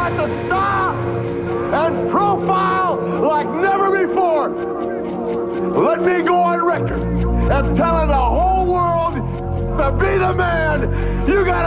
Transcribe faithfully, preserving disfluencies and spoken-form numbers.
got the style and profile like never before. Let me go on record as telling the whole world to be the man. You got